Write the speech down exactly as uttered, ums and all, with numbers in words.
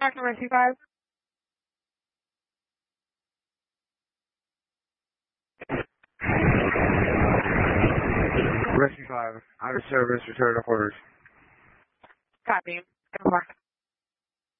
Doctor Rescue five. Rescue five, out of service, return to orders. Copy. Good work.